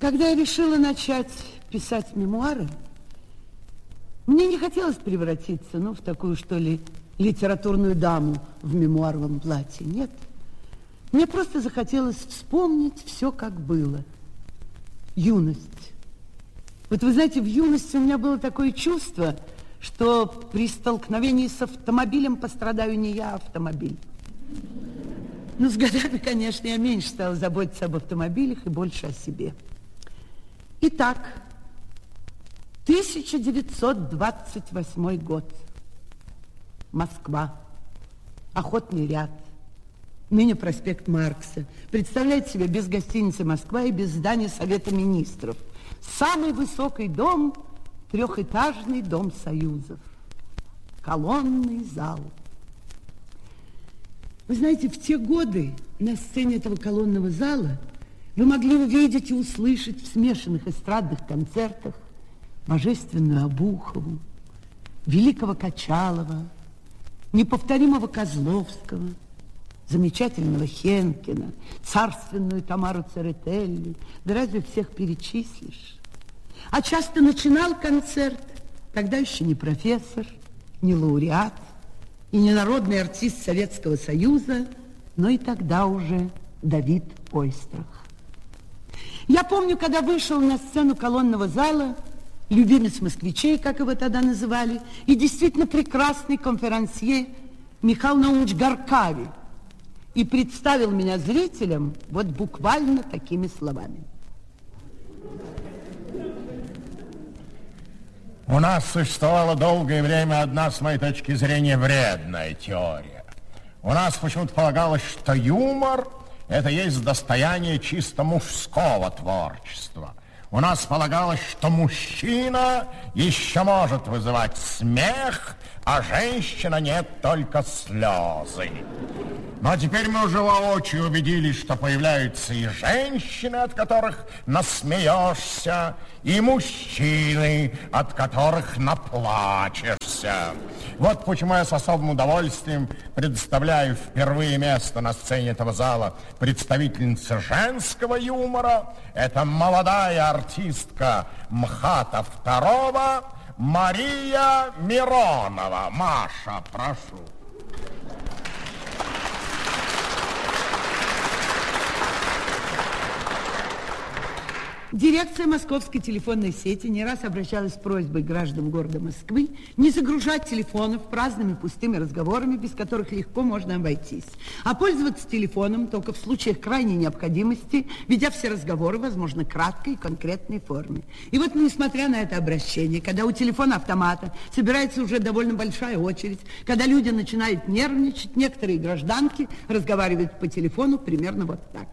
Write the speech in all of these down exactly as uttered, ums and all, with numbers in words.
Когда я решила начать писать мемуары, мне не хотелось превратиться, ну, в такую, что ли, литературную даму в мемуаровом платье. Нет. Мне просто захотелось вспомнить все, как было. Юность. Вот вы знаете, в юности у меня было такое чувство, что при столкновении с автомобилем пострадаю не я, а автомобиль. Ну, с годами, конечно, я меньше стала заботиться об автомобилях и больше о себе. Итак, тысяча девятьсот двадцать восьмой год. Москва. Охотный ряд. Ныне проспект Маркса. Представляете себе, без гостиницы «Москва» и без здания Совета Министров. Самый высокий дом, трехэтажный дом Союзов. Колонный зал. Вы знаете, в те годы на сцене этого колонного зала вы могли увидеть и услышать в смешанных эстрадных концертах божественную Обухову, великого Качалова, неповторимого Козловского, замечательного Хенкина, царственную Тамару Церетели. Да разве всех перечислишь? А часто начинал концерт, тогда еще не профессор, не лауреат и не народный артист Советского Союза, но и тогда уже Давид Ойстрах. Я помню, когда вышел на сцену колонного зала любимец москвичей, как его тогда называли, и действительно прекрасный конферансье Михаил Наумович Гаркави, и представил меня зрителям вот буквально такими словами. У нас существовала долгое время одна, с моей точки зрения, вредная теория. У нас почему-то полагалось, что юмор – это есть достояние чисто мужского творчества. У нас полагалось, что мужчина еще может вызывать смех, а женщина нет, только слезы. Но теперь мы уже воочию убедились, что появляются и женщины, от которых насмеешься, и мужчины, от которых наплачешься. Вот почему я с особым удовольствием предоставляю впервые место на сцене этого зала представительнице женского юмора. Это молодая артистка МХАТа второго Мария Миронова. Маша, прошу. Дирекция московской телефонной сети не раз обращалась с просьбой к гражданам города Москвы не загружать телефонов праздными пустыми разговорами, без которых легко можно обойтись, а пользоваться телефоном только в случаях крайней необходимости, ведя все разговоры, возможно, краткой и конкретной форме. И вот, несмотря на это обращение, когда у телефона-автомата собирается уже довольно большая очередь, когда люди начинают нервничать, некоторые гражданки разговаривают по телефону примерно вот так.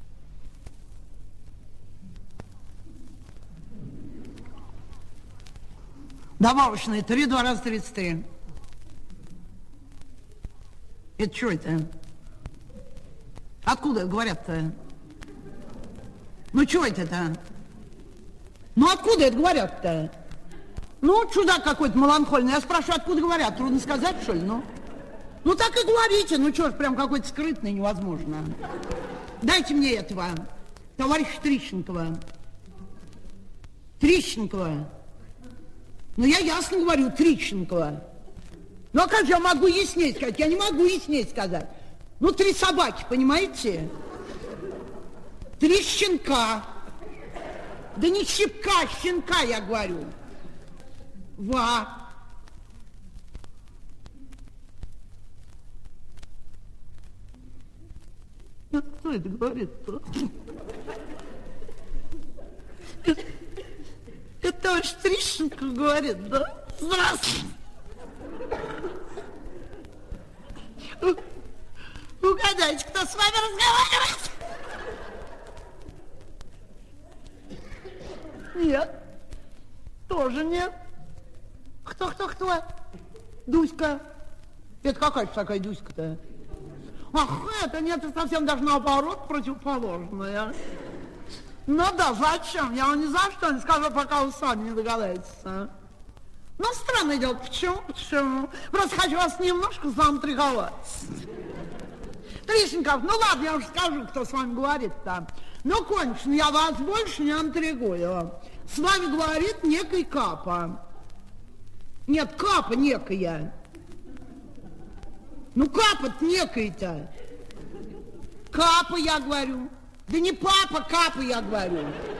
Добавочные, три, два раза тридцать три. Это что это? Откуда говорят-то? Ну, что это-то? Ну, откуда это говорят-то? Ну, чудак какой-то маланхольный. Я спрашиваю, откуда говорят? Трудно сказать, что ли? Ну, ну так и говорите. Ну, что ж, прям какой-то скрытный, невозможно. Дайте мне этого. Товарищ Трищенкова. Трищенкова. Ну, я ясно говорю, Трищенкова. Ну, а как же я могу яснее сказать? Я не могу яснее сказать. Ну, три собаки, понимаете? Три щенка. Да не щепка, а щенка, я говорю. Ва. Ну, кто это говорит-то? Это товарищ Трищенко говорит, да? Здравствуйте. Угадайте, кто с вами разговаривает? Нет. Тоже нет. Кто, кто, кто? Дуська. Это какая-то такая Дуська-то? Ах, это нет, это совсем даже наоборот противоположное. Ну да, зачем? Я вам ни за что не скажу, пока вы сами не догадаетесь. А? Ну, странное дело. Почему? Почему? Просто хочу вас немножко заинтриговать. Трищенков, ну ладно, я уже скажу, кто с вами говорит там. Ну, конечно, я вас больше не интригую. С вами говорит некий Капа. Нет, Капа некая. Ну, Капа-то некий-то. Капа, я говорю. Да не папа, Капа, я говорю.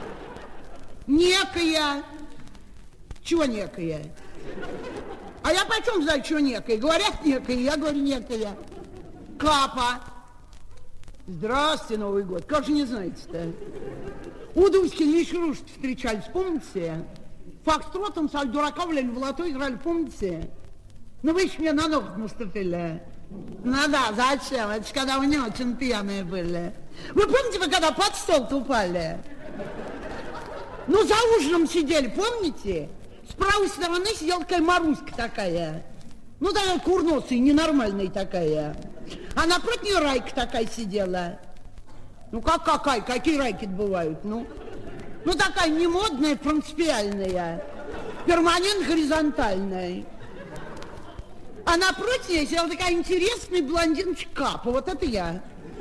Некая. Чего некая? А я почем знаю, что некая? Говорят некая, я говорю некая. Капа. Здравствуйте, Новый год. Как же не знаете-то? У Дуськина еще Руш встречались, помните? Фокстротом с дурака, блин, в лото играли, помните? Ну вы еще мне на ногу наступили. Ну да, зачем? Это же когда вы не очень пьяные были. Вы помните, вы когда под стол-то упали? Ну, за ужином сидели, помните? С правой стороны сидела такая Маруська такая. Ну, такая курносая, ненормальная такая. А напротив нее Райка такая сидела. Ну, как какая? Какие Райки бывают? Ну, ну такая немодная, принципиальная. Перманент горизонтальная. А напротив нее сидела такая интересная блондиночка Капа. Вот это я.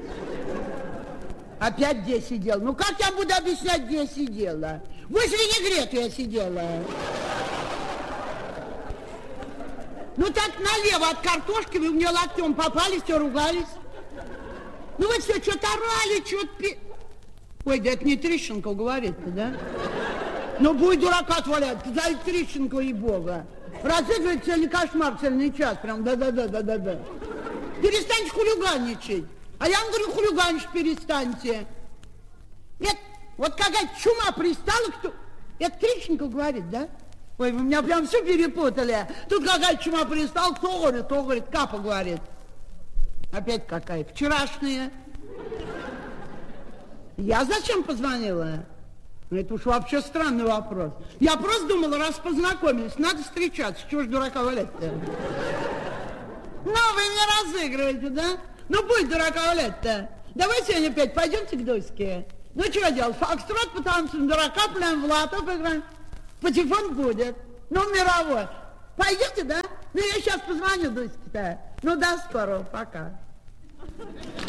Опять где сидела? Ну, как я буду объяснять, где я сидела? Возле винегрета я сидела. Ну, так налево от картошки вы в нее локтем попали, все ругались. Ну, вы все что-то орали, что-то... Пи... Ой, да это не Трищенко говорит-то, да? Ну, будет дурака отвалять, за Трищенко и Бога. Разыгрывает цельный кошмар, цельный час, прям да-да-да-да-да-да. Перестаньте хулиганничать. А я вам говорю, хулиганить перестаньте. Нет, вот какая чума пристала, кто... Это Трищенко говорит, да? Ой, вы меня прям все перепутали. Тут какая чума пристала, кто говорит, кто говорит, Капа говорит. Опять какая? Вчерашняя. Я зачем позвонила? Ну, это уж вообще странный вопрос. Я просто думала, раз познакомились, надо встречаться. Чего ж дурака валять-то? Ну, вы меня разыгрываете, да? Ну, будь дурака валять-то. Давай сегодня опять пойдемте к Дуське. Ну, что делать? Фокстрот потанцуем, дурака пляем, в лото поиграем. Патефон будет. Ну, мировой. Пойдете, да? Ну, я сейчас позвоню Дуське-то. Ну, до скорого, пока.